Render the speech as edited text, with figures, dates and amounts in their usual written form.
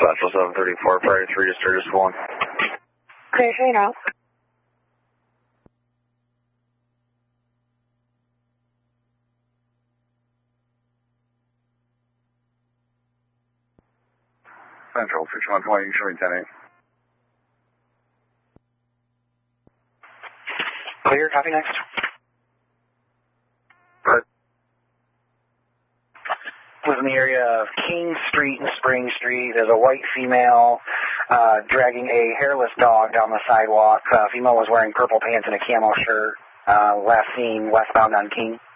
Central 734, prior 3 to Sturgis 1. Okay, hang on. Central 6120, showing 10-8. Clear, copy next. Right. Was in the area of King Street and Spring Street. There's a white female dragging a hairless dog down the sidewalk. Female was wearing purple pants and a camo shirt. Last seen westbound on King.